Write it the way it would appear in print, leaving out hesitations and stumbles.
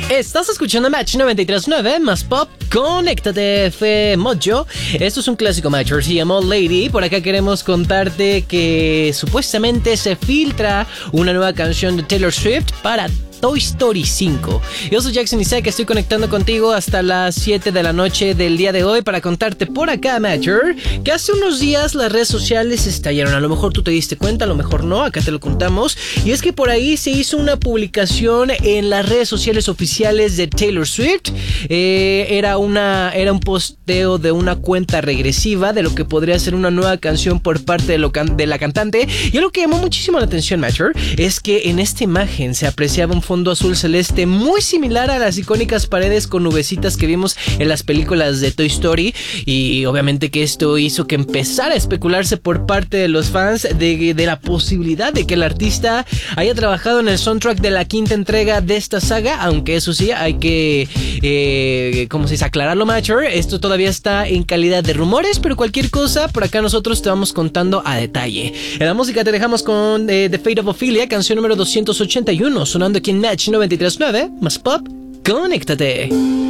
Estás escuchando Match 93.9 más Pop. Conéctate, Mojo. Esto es un clásico Matcher, se llamó Lady. Por acá queremos contarte que supuestamente se filtra una nueva canción de Taylor Swift para Toy Story 5. Yo soy Jackson Isaac, estoy conectando contigo hasta las 7 de la noche del día de hoy para contarte por acá, Matcher, que hace unos días las redes sociales estallaron. A lo mejor tú te diste cuenta, a lo mejor no, acá te lo contamos. Y es que por ahí se hizo una publicación en las redes sociales oficiales de Taylor Swift. Era un posteo de una cuenta regresiva de lo que podría ser una nueva canción por parte de la cantante. Y algo que llamó muchísimo la atención, Matcher, es que en esta imagen se apreciaba un fondo azul celeste muy similar a las icónicas paredes con nubecitas que vimos en las películas de Toy Story, y obviamente que esto hizo que empezara a especularse por parte de los fans de la posibilidad de que el artista haya trabajado en el soundtrack de la quinta entrega de esta saga, aunque eso sí, hay que ¿cómo se dice? Aclararlo, Matcher. Esto todavía está en calidad de rumores, pero cualquier cosa por acá nosotros te vamos contando a detalle. En la música te dejamos con The Fate of Ophelia, canción número 281, sonando aquí en Match 93.9 más Pop. Conéctate.